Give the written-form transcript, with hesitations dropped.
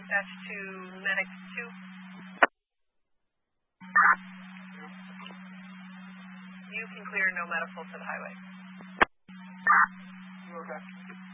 Dispatch to Medic 2. You can clear no medical to the highway. Okay.